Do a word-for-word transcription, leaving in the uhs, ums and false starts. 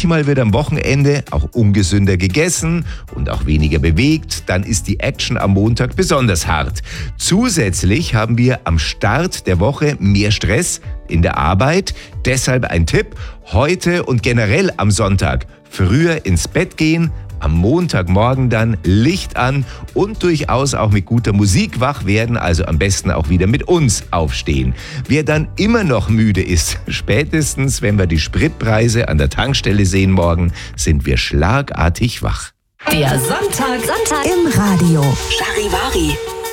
manchmal wird am Wochenende auch ungesünder gegessen und auch weniger bewegt. Dann ist die Action am Montag besonders hart. Zusätzlich haben wir am Start der Woche mehr Stress in der Arbeit. Deshalb ein Tipp: heute und generell am Sonntag früher ins Bett gehen, am Montagmorgen dann Licht an und durchaus auch mit guter Musik wach werden, also am besten auch wieder mit uns aufstehen. Wer dann immer noch müde ist, spätestens wenn wir die Spritpreise an der Tankstelle sehen morgen, sind wir schlagartig wach. Der Sonntag, Sonntag im Radio. Charivari.